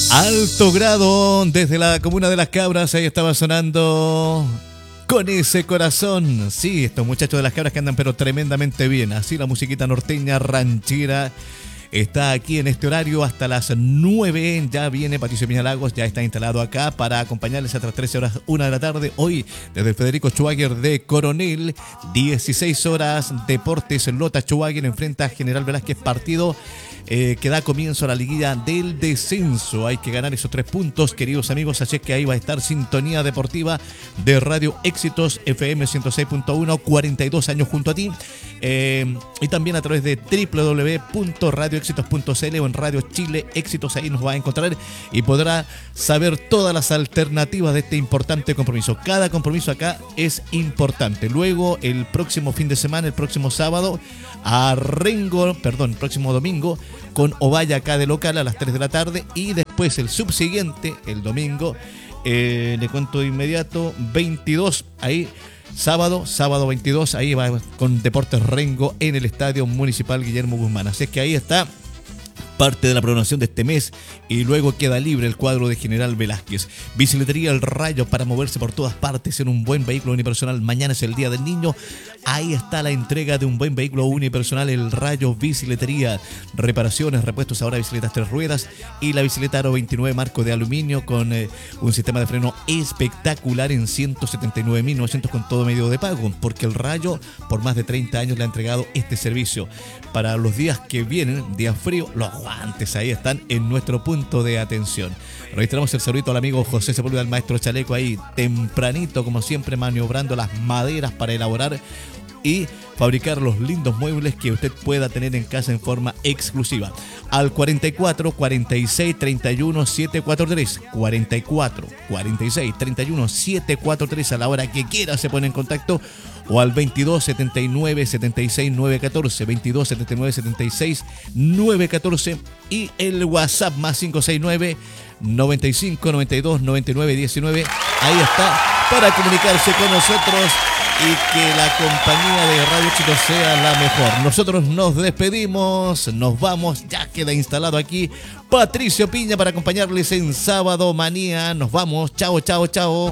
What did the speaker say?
Alto Grado, desde la comuna de Las Cabras, ahí estaba sonando Con ese corazón. Sí, estos muchachos de Las Cabras que andan pero tremendamente bien. Así la musiquita norteña, ranchera, está aquí en este horario hasta las 9. Ya viene Patricio Piñalagos, ya está instalado acá para acompañarles hasta las 13 horas, 1 de la tarde. Hoy, desde el Federico Schwager de Coronel, 16 horas, Deportes Lota Schwager enfrenta a General Velázquez, partido que da comienzo a la liguilla del descenso. Hay que ganar esos 3 puntos, queridos amigos, así es que ahí va a estar Sintonía Deportiva de Radio Éxitos FM 106.1, 42 años junto a ti, y también a través de www.radioéxitos.cl o en Radio Chile Éxitos. Ahí nos va a encontrar y podrá saber todas las alternativas de este importante compromiso. Cada compromiso acá es importante. Luego, el próximo fin de semana, el próximo sábado, el próximo domingo, con Ovalle acá de local a las 3 de la tarde, y después el subsiguiente, el domingo, le cuento de inmediato, 22, ahí, sábado 22, ahí va con Deportes Rengo en el Estadio Municipal Guillermo Guzmán. Así es que ahí está parte de la programación de este mes, y luego queda libre el cuadro de General Velázquez. Bicicletería El Rayo, para moverse por todas partes en un buen vehículo unipersonal. Mañana es el Día del Niño, ahí está la entrega de un buen vehículo unipersonal, El Rayo Bicicletería. Reparaciones, repuestos ahora, bicicletas 3 ruedas y la bicicleta Aro 29 marco de aluminio con un sistema de freno espectacular en 179.900 con todo medio de pago, porque El Rayo por más de 30 años le ha entregado este servicio. Para los días que vienen, días fríos, los guantes ahí están en nuestro punto de atención. Registramos el saludito al amigo José Sepúlveda, el maestro Chaleco, ahí tempranito, como siempre, maniobrando las maderas para elaborar y fabricar los lindos muebles que usted pueda tener en casa en forma exclusiva. Al 44 46 31 743, 44 46 31 743, a la hora que quiera se pone en contacto, o al 22 79 76 914, 22 79 76 914, y el WhatsApp más 569 95 92 99 19. Ahí está para comunicarse con nosotros y que la compañía de Radio Éxitos sea la mejor. Nosotros nos despedimos, nos vamos, ya queda instalado aquí Patricio Piña para acompañarles en Sábado Manía. Nos vamos, chao, chao, chao.